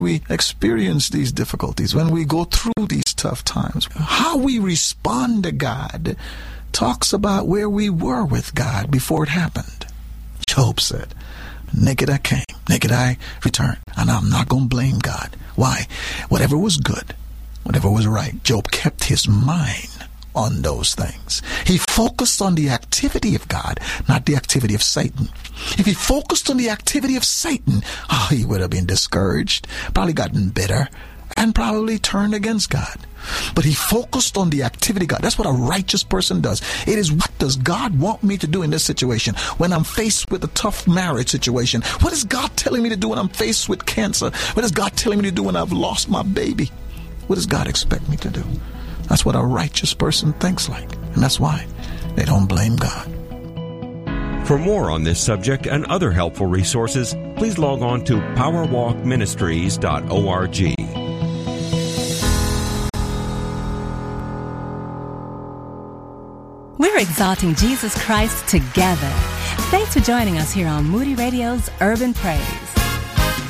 we experience these difficulties, when we go through these tough times, how we respond to God talks about where we were with God before it happened. Job said, naked I came, naked I return, and I'm not going to blame God. Why? Whatever was good, whatever was right, Job kept his mind on those things. He focused on the activity of God, not the activity of Satan. If he focused on the activity of Satan, he would have been discouraged, probably gotten bitter, and probably turned against God. But he focused on the activity of God. That's what a righteous person does. It is, what does God want me to do in this situation? When I'm faced with a tough marriage situation, what is God telling me to do when I'm faced with cancer? What is God telling me to do when I've lost my baby? What does God expect me to do? That's what a righteous person thinks like. And that's why they don't blame God. For more on this subject and other helpful resources, please log on to powerwalkministries.org. We're exalting Jesus Christ together. Thanks for joining us here on Moody Radio's Urban Praise.